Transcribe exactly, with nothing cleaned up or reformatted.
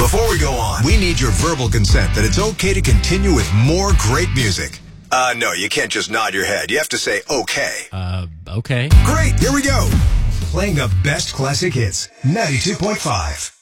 Before we go on, we need your verbal consent that it's okay to continue with more great music. Uh, no, you can't just nod your head. You have to say okay. Uh, okay. Great, here we go. Playing the best classic hits, ninety-two point five.